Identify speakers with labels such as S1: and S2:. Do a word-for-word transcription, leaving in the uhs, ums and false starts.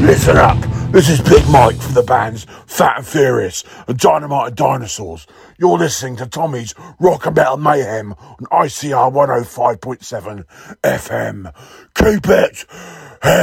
S1: Listen up. This is Big Mike from the bands Fat and Furious and Dynamite and Dinosaurs. You're listening to Tommy's Rock and Metal Mayhem on I C R one oh five point seven F M. Keep it